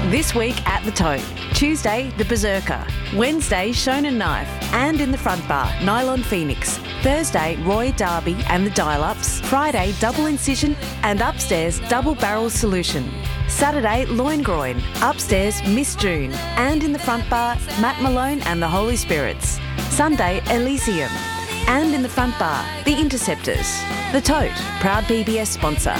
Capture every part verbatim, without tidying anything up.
This week at The Tote. Tuesday, The Berserker. Wednesday, Shonen Knife. And in the front bar, Nylon Phoenix. Thursday, Roy Darby and the Dial-Ups. Friday, Double Incision. And upstairs, Double Barrel Solution. Saturday, Loingroin. Upstairs, Miss June. And in the front bar, Matt Malone and the Holy Spirits. Sunday, Elysium. And in the front bar, The Interceptors. The Tote, proud P B S sponsor.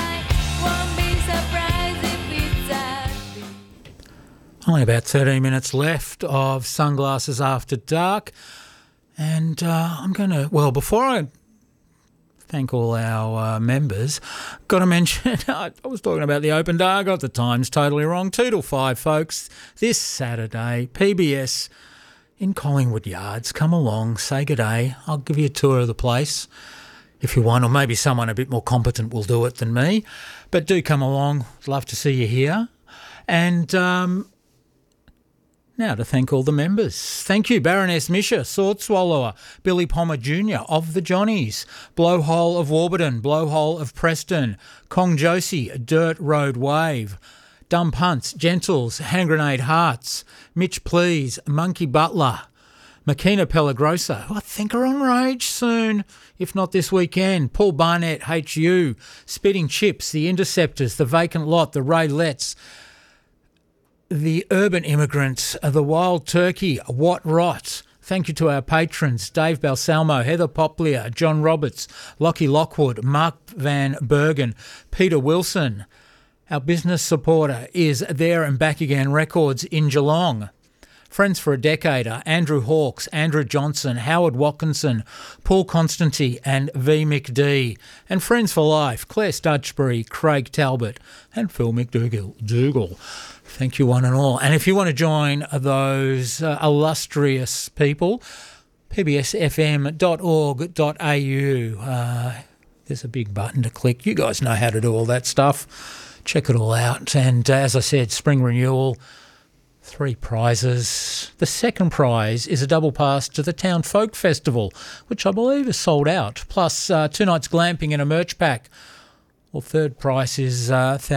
Only about thirteen minutes left of Sunglasses After Dark. And uh, I'm going to, well, before I thank all our uh, members, got to mention, I was talking about the open day. I got the times totally wrong. Two till five, folks, this Saturday, P B S in Collingwood Yards. Come along, say good day. I'll give you a tour of the place if you want, or maybe someone a bit more competent will do it than me. But do come along. I'd love to see you here. And um, now to thank all the members. Thank you, Baroness Misha, Sword Swallower, Billy Palmer Junior of the Johnnies, Blowhole of Warburton, Blowhole of Preston, Kong Josie, Dirt Road Wave, Dumb Punts, Gentles, Hand Grenade Hearts, Mitch Please, Monkey Butler, Makina Pellegrosa, who I think are on Rage soon, if not this weekend, Paul Barnett, H U, Spitting Chips, The Interceptors, The Vacant Lot, The Raylettes, The Urban Immigrants, The Wild Turkey, What Rot. Thank you to our patrons, Dave Balsalmo, Heather Poplia, John Roberts, Lockie Lockwood, Mark Van Bergen, Peter Wilson. Our business supporter is There and Back Again Records in Geelong. Friends for a Decade are Andrew Hawkes, Andrew Johnson, Howard Watkinson, Paul Constanty and V. McD. And Friends for Life, Claire Studgebury, Craig Talbot and Phil McDougall. Dougal. Thank you one and all. And if you want to join those uh, illustrious people, p b s f m dot org dot a u. Uh, there's a big button to click. You guys know how to do all that stuff. Check it all out. And uh, as I said, spring renewal, three prizes. The second prize is a double pass to the Town Folk Festival, which I believe is sold out, plus uh, two nights glamping and a merch pack. Well, third prize is uh,